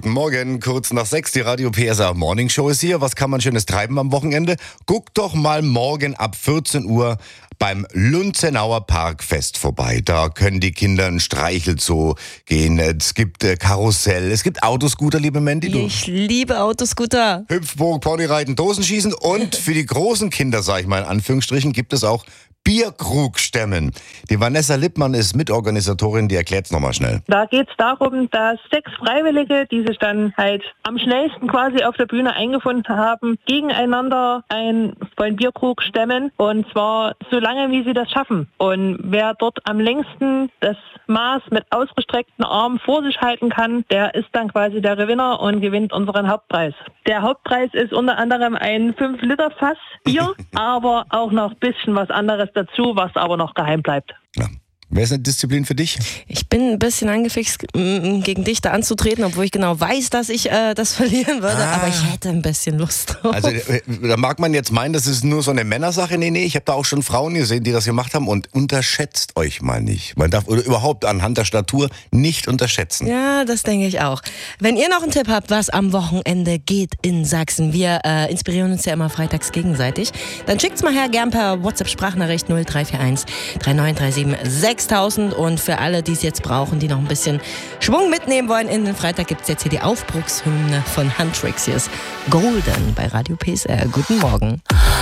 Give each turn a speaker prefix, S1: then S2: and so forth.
S1: Guten Morgen, kurz nach 6, die Radio PSA Morning Show ist hier. Was kann man Schönes treiben am Wochenende? Guckt doch mal morgen ab 14 Uhr beim Lunzenauer Parkfest vorbei. Da können die Kinder in Streichelzoo gehen. Es gibt Karussell, es gibt Autoscooter, liebe Mandy.
S2: Ich liebe Autoscooter.
S1: Hüpfburg, Ponyreiten, Dosenschießen und für die großen Kinder, sage ich mal in Anführungsstrichen, gibt es auch Bierkrugstemmen. Die Vanessa Lippmann ist Mitorganisatorin, die erklärt es nochmal schnell.
S3: Da geht es darum, dass 6 Freiwillige, die sich dann halt am schnellsten quasi auf der Bühne eingefunden haben, gegeneinander einen vollen Bierkrug stemmen, und zwar so lange, wie sie das schaffen. Und wer dort am längsten das Maß mit ausgestreckten Armen vor sich halten kann, der ist dann quasi der Gewinner und gewinnt unseren Hauptpreis. Der Hauptpreis ist unter anderem ein 5-Liter-Fass Bier, aber auch noch ein bisschen was anderes dazu, was aber noch geheim bleibt.
S1: Ja. Wer ist eine Disziplin für dich?
S2: Ich bin ein bisschen angefixt, gegen dich da anzutreten, obwohl ich genau weiß, dass ich das verlieren würde. Aber ich hätte ein bisschen Lust drauf.
S1: Also da mag man jetzt meinen, das ist nur so eine Männersache. Nee, ich habe da auch schon Frauen gesehen, die das gemacht haben. Und unterschätzt euch mal nicht. Man darf oder überhaupt anhand der Statur nicht unterschätzen.
S2: Ja, das denke ich auch. Wenn ihr noch einen Tipp habt, was am Wochenende geht in Sachsen, wir inspirieren uns ja immer freitags gegenseitig, dann schickt's mal her, gern per WhatsApp-Sprachnachricht 0341 3937 6000. Und für alle, die es jetzt brauchen, die noch ein bisschen Schwung mitnehmen wollen, in den Freitag gibt es jetzt hier die Aufbruchshymne von Huntrix. Hier ist Golden bei Radio PSR. Guten Morgen.